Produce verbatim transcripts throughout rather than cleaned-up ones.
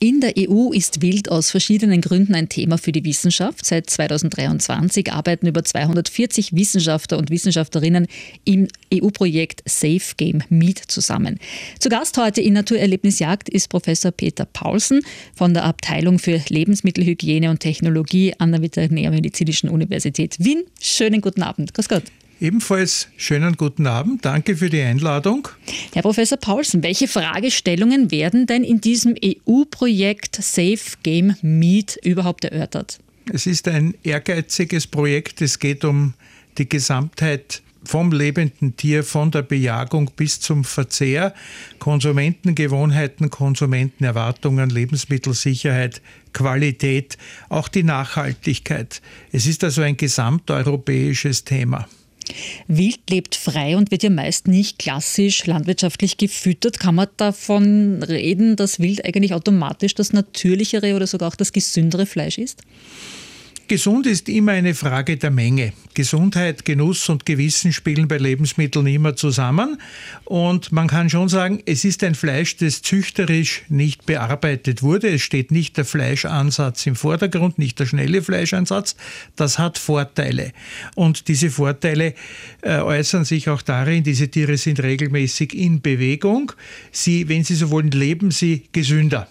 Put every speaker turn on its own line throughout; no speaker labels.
In der E U ist Wild aus verschiedenen Gründen ein Thema für die Wissenschaft. Seit zweitausenddreiundzwanzig arbeiten über zweihundertvierzig Wissenschaftler und Wissenschaftlerinnen im E U-Projekt Safe Game Meat zusammen. Zu Gast heute in Naturerlebnisjagd ist Professor Peter Paulsen von der Abteilung für Lebensmittelhygiene und Technologie an der Veterinärmedizinischen Universität Wien. Schönen guten Abend. Grüß Gott.
Ebenfalls schönen guten Abend. Danke für die Einladung.
Herr Professor Paulsen, welche Fragestellungen werden denn in diesem E U-Projekt Safe Game Meat überhaupt erörtert?
Es ist ein ehrgeiziges Projekt. Es geht um die Gesamtheit vom lebenden Tier, von der Bejagung bis zum Verzehr, Konsumentengewohnheiten, Konsumentenerwartungen, Lebensmittelsicherheit, Qualität, auch die Nachhaltigkeit. Es ist also ein gesamteuropäisches Thema.
Wild lebt frei und wird ja meist nicht klassisch landwirtschaftlich gefüttert. Kann man davon reden, dass Wild eigentlich automatisch das natürlichere oder sogar auch das gesündere Fleisch ist?
Gesund ist immer eine Frage der Menge. Gesundheit, Genuss und Gewissen spielen bei Lebensmitteln immer zusammen. Und man kann schon sagen, es ist ein Fleisch, das züchterisch nicht bearbeitet wurde. Es steht nicht der Fleischansatz im Vordergrund, nicht der schnelle Fleischansatz. Das hat Vorteile. Und diese Vorteile äh, äußern sich auch darin, diese Tiere sind regelmäßig in Bewegung. Sie, wenn sie so wollen, leben sie gesünder.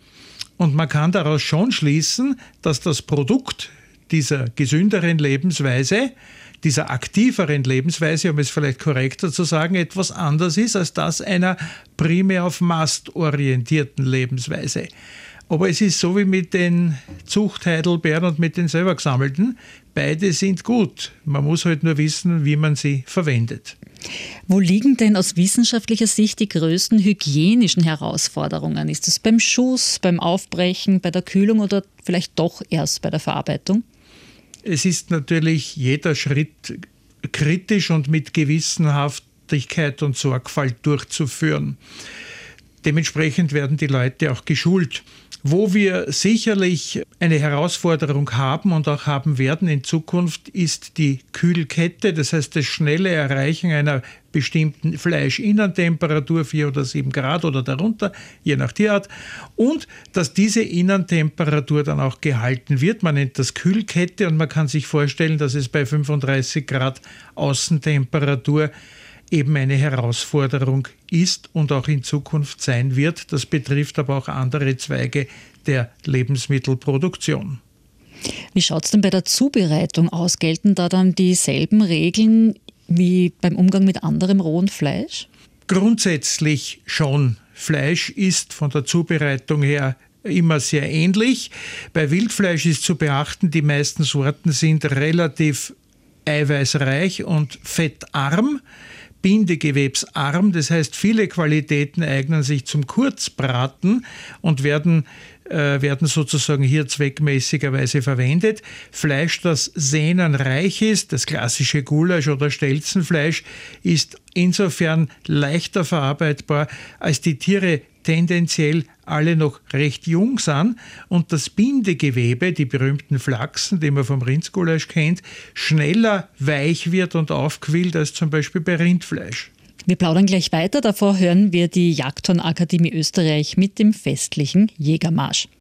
Und man kann daraus schon schließen, dass das Produkt dieser gesünderen Lebensweise, dieser aktiveren Lebensweise, um es vielleicht korrekter zu sagen, etwas anders ist als das einer primär auf Mast orientierten Lebensweise. Aber es ist so wie mit den Zuchtheidelbeeren und mit den selber gesammelten. Beide sind gut. Man muss halt nur wissen, wie man sie verwendet.
Wo liegen denn aus wissenschaftlicher Sicht die größten hygienischen Herausforderungen? Ist es beim Schuss, beim Aufbrechen, bei der Kühlung oder vielleicht doch erst bei der Verarbeitung?
Es ist natürlich jeder Schritt kritisch und mit Gewissenhaftigkeit und Sorgfalt durchzuführen. Dementsprechend werden die Leute auch geschult. Wo wir sicherlich eine Herausforderung haben und auch haben werden in Zukunft, ist die Kühlkette, das heißt das schnelle Erreichen einer bestimmten Fleischinnentemperatur, vier oder sieben Grad oder darunter, je nach Tierart, und dass diese Innentemperatur dann auch gehalten wird. Man nennt das Kühlkette und man kann sich vorstellen, dass es bei fünfunddreißig Grad Außentemperatur eben eine Herausforderung ist und auch in Zukunft sein wird. Das betrifft aber auch andere Zweige der Lebensmittelproduktion.
Wie schaut es denn bei der Zubereitung aus? Gelten da dann dieselben Regeln wie beim Umgang mit anderem rohem Fleisch?
Grundsätzlich schon. Fleisch ist von der Zubereitung her immer sehr ähnlich. Bei Wildfleisch ist zu beachten, die meisten Sorten sind relativ eiweißreich und fettarm, bindegewebsarm, das heißt, viele Qualitäten eignen sich zum Kurzbraten und werden, äh, werden sozusagen hier zweckmäßigerweise verwendet. Fleisch, das sehnenreich ist, das klassische Gulasch oder Stelzenfleisch, ist insofern leichter verarbeitbar, als die Tiere tendenziell alle noch recht jung sind und das Bindegewebe, die berühmten Flachsen, die man vom Rindsgulasch kennt, schneller weich wird und aufquillt als zum Beispiel bei Rindfleisch.
Wir plaudern gleich weiter, davor hören wir die Jagdhornakademie Österreich mit dem festlichen Jägermarsch.